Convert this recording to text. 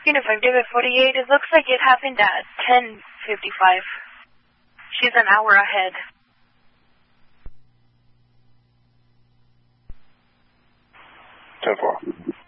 Uniform David 48, it looks like it happened at 10:55. She's an hour ahead. 10-4.